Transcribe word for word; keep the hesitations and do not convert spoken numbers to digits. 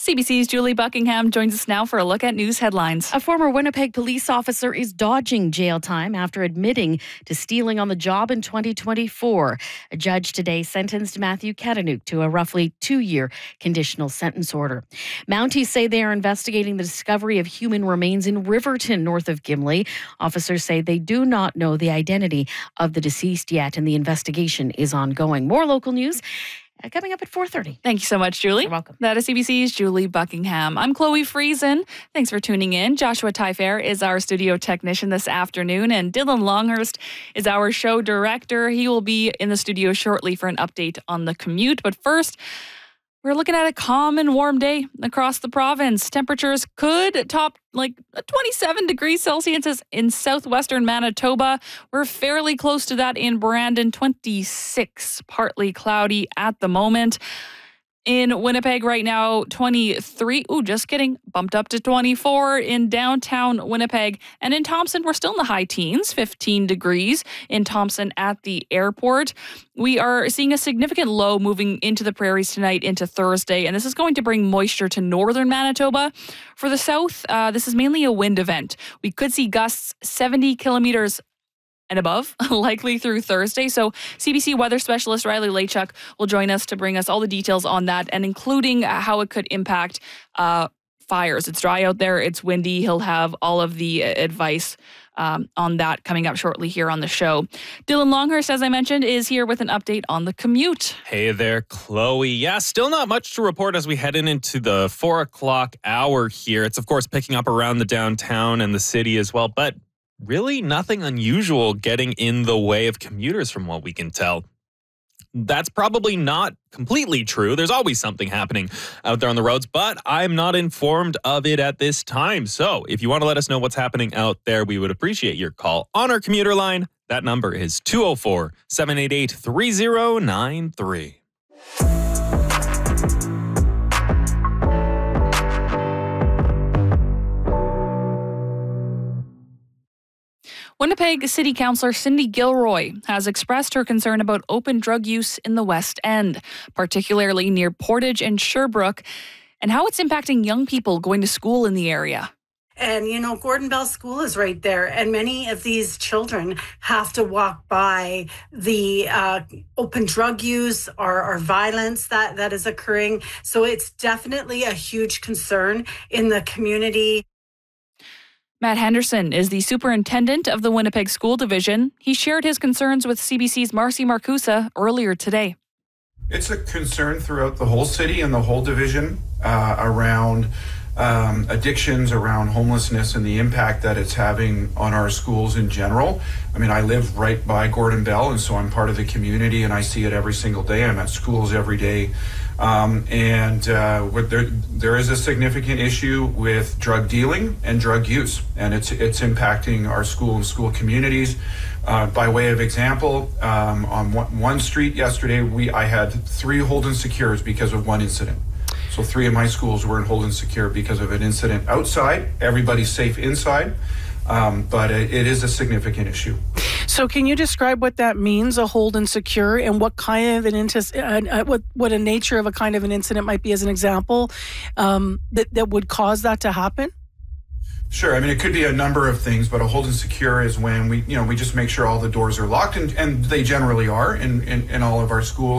C B C's Julie Buckingham joins us now for a look at news headlines. A former Winnipeg police officer is dodging jail time after admitting to stealing on the job in twenty twenty-four. A judge today sentenced Matthew Katanuk to a roughly two-year conditional sentence order. Mounties say they are investigating the discovery of human remains in Riverton, north of Gimli. Officers say they do not know the identity of the deceased yet, and the investigation is ongoing. More local news coming up at four thirty. Thank you so much, Julie. You're welcome. That is C B C's Julie Buckingham. I'm Chloe Friesen. Thanks for tuning in. Joshua Tyfair is our studio technician this afternoon, and Dylan Longhurst is our show director. He will be in the studio shortly for an update on the commute. But first, we're looking at a calm and warm day across the province. Temperatures could top like twenty-seven degrees Celsius in southwestern Manitoba. We're fairly close to that in Brandon, twenty-six, partly cloudy at the moment. In Winnipeg right now, twenty-three. Ooh, just kidding. Bumped up to twenty-four in downtown Winnipeg. And in Thompson, we're still in the high teens, fifteen degrees in Thompson at the airport. We are seeing a significant low moving into the prairies tonight into Thursday, and this is going to bring moisture to northern Manitoba. For the south, uh, this is mainly a wind event. We could see gusts seventy kilometers and above, likely through Thursday. So C B C weather specialist Riley Lachuk will join us to bring us all the details on that, and including how it could impact uh, fires. It's dry out there. It's windy. He'll have all of the advice um, on that coming up shortly here on the show. Dylan Longhurst, as I mentioned, is here with an update on the commute. Hey there, Chloe. Yeah, still not much to report as we head in into the four o'clock hour here. It's, of course, picking up around the downtown and the city as well, but really nothing unusual getting in the way of commuters from what we can tell. That's probably not completely true. There's always something happening out there on the roads, but I'm not informed of it at this time. So if you want to let us know what's happening out there, we would appreciate your call on our commuter line. That number is two oh four, seven eight eight, three oh nine three. Winnipeg City Councillor Cindy Gilroy has expressed her concern about open drug use in the West End, particularly near Portage and Sherbrooke, and how it's impacting young people going to school in the area. And, you know, Gordon Bell School is right there. And many of these children have to walk by the uh, open drug use or, or violence that, that is occurring. So it's definitely a huge concern in the community. Matt Henderson is the superintendent of the Winnipeg School Division. He shared his concerns with C B C's Marcy Marcusa earlier today. It's a concern throughout the whole city and the whole division uh, around um, addictions, around homelessness, and the impact that it's having on our schools in general. I mean, I live right by Gordon Bell, and so I'm part of the community, and I see it every single day. I'm at schools every day. Um, and uh, there, there is a significant issue with drug dealing and drug use, and it's it's impacting our school and school communities. Uh, by way of example, um, on one, one street yesterday, we I had three hold and secures because of one incident. So three of my schools were in hold and secure because of an incident outside. Everybody's safe inside, um, but it, it is a significant issue. So can you describe what that means, a hold and secure, and what kind of an intis- uh, what what a nature of a kind of an incident might be as an example um, that, that would cause that to happen? Sure. I mean, it could be a number of things, but a hold and secure is when we, you know, we just make sure all the doors are locked, and, and they generally are in, in, in all of our schools.